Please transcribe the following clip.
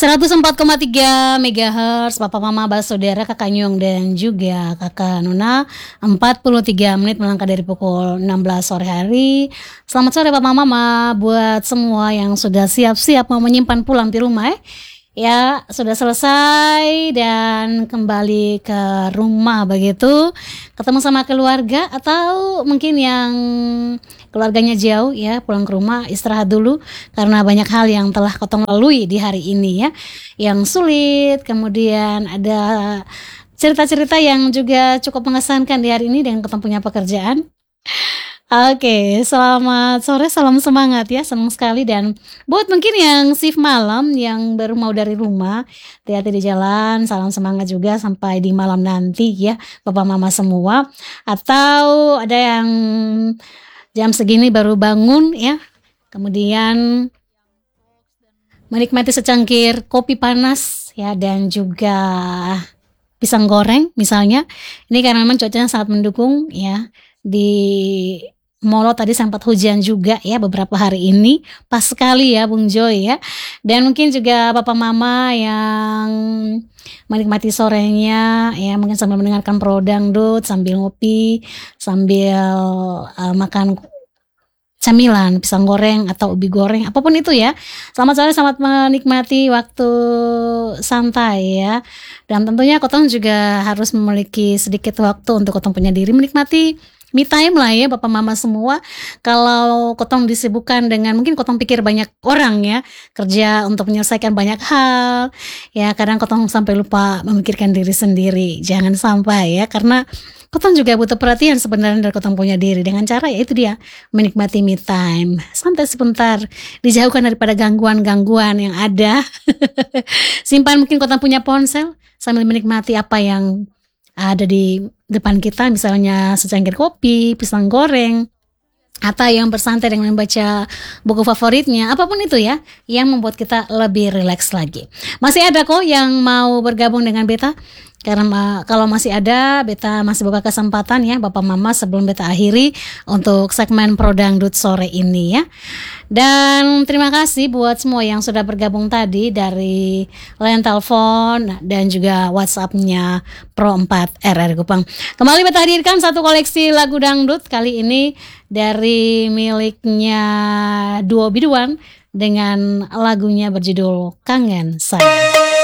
104,3 MHz Papa Mama Abah Saudara Kakak Nyong dan juga Kakak Nuna. 43 menit melangkah dari pukul 16 sore hari. Selamat sore Papa Mama buat semua yang sudah siap-siap mau menyimpan pulang di rumah ya, sudah selesai dan kembali ke rumah begitu, ketemu sama keluarga atau mungkin yang keluarganya jauh ya, pulang ke rumah istirahat dulu karena banyak hal yang telah Kotong lalui di hari ini ya, yang sulit, kemudian ada cerita-cerita yang juga cukup mengesankan di hari ini dengan Kotong punya pekerjaan. Oke, selamat sore, salam semangat ya, senang sekali. Dan buat mungkin yang shift malam yang baru mau dari rumah, hati-hati di jalan, salam semangat juga sampai di malam nanti ya, Bapak Mama semua. Atau ada yang jam segini baru bangun ya, kemudian menikmati secangkir kopi panas ya, dan juga pisang goreng misalnya. Ini karena memang cuacanya sangat mendukung ya. Di Molo tadi sempat hujan juga ya beberapa hari ini, pas sekali ya Bung Joy ya. Dan mungkin juga Bapak Mama yang menikmati sorenya ya, mungkin sambil mendengarkan pro dangdut, sambil ngopi, sambil makan camilan, pisang goreng atau ubi goreng, apapun itu ya. Selamat sore, selamat menikmati waktu santai ya. Dan tentunya Kotong juga harus memiliki sedikit waktu untuk Kotong punya diri, menikmati me time lah ya Bapak Mama semua. Kalau Kotong disibukkan dengan mungkin Kotong pikir banyak orang ya, kerja untuk menyelesaikan banyak hal ya, kadang Kotong sampai lupa memikirkan diri sendiri. Jangan sampai ya, karena Kotong juga butuh perhatian sebenarnya dari Kotong punya diri, dengan cara ya itu dia, menikmati me time, santai sebentar, dijauhkan daripada gangguan-gangguan yang ada. Simpan mungkin Kotong punya ponsel sambil menikmati apa yang ada di depan kita, misalnya secangkir kopi, pisang goreng, atau yang bersantai dengan membaca buku favoritnya, apapun itu ya, yang membuat kita lebih rileks lagi. Masih ada kok yang mau bergabung dengan Beta, karena kalau masih ada, Beta masih buka kesempatan ya Bapak Mama sebelum Beta akhiri untuk segmen Pro Dangdut sore ini ya. Dan terima kasih buat semua yang sudah bergabung tadi dari line telepon dan juga WhatsApp-nya Pro 4 RR Kupang. Kembali Beta hadirkan satu koleksi lagu dangdut, kali ini dari miliknya Duo Biduan dengan lagunya berjudul Kangen Sayang.